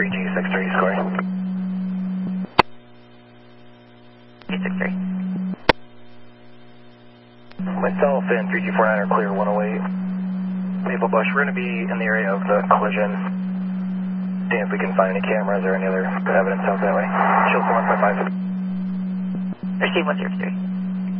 3G63 square. G63. Myself and 3G49 are clear 108. Maple Bush, we're going to be in the area of the collision. Seeing if we can find any cameras or any other evidence out that way. Chilton 155. Receive 103.